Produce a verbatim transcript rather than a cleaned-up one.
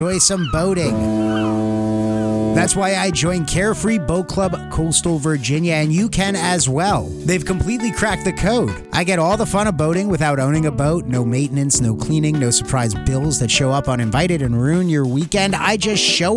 enjoy some boating. That's why I joined Carefree Boat Club Coastal Virginia, and you can as well. They've completely cracked the code. I get all the fun of boating without owning a boat. No maintenance, no cleaning, no surprise bills that show up uninvited and ruin your weekend. I just show